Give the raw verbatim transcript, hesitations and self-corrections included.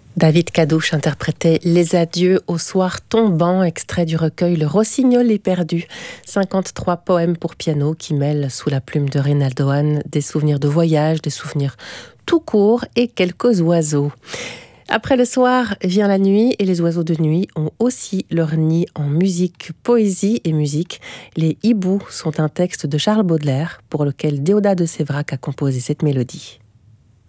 David Cadouche interprétait Les adieux au soir tombant, extrait du recueil Le Rossignol éperdu. cinquante-trois poèmes pour piano qui mêlent sous la plume de Reynaldo Hahn des souvenirs de voyage, des souvenirs tout court et quelques oiseaux. Après le soir vient la nuit et les oiseaux de nuit ont aussi leur nid en musique, poésie et musique. Les hiboux sont un texte de Charles Baudelaire pour lequel Déodat de Séverac a composé cette mélodie.